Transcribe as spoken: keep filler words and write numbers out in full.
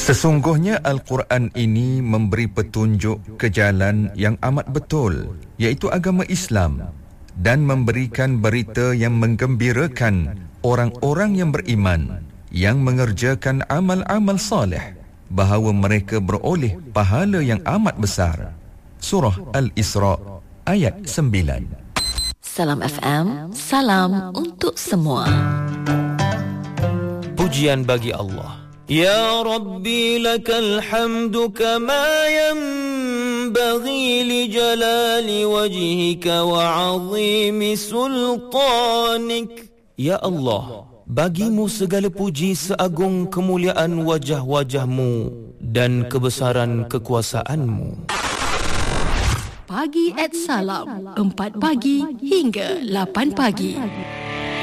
Sesungguhnya Al-Quran ini memberi petunjuk ke jalan yang amat betul, iaitu agama Islam, dan memberikan berita yang menggembirakan orang-orang yang beriman, yang mengerjakan amal-amal saleh, bahawa mereka beroleh pahala yang amat besar. Surah Al-Isra ayat sembilan. Salam F M, salam untuk semua. Pujian bagi Allah. Ya Rabbi lakal hamdu kama yanbaghi li jalali wajhika wa azimi sultanik. Ya Allah, bagimu segala puji seagung kemuliaan wajah-wajahmu dan kebesaran kekuasaanmu. Pagi at Salam, empat pagi hingga lapan pagi.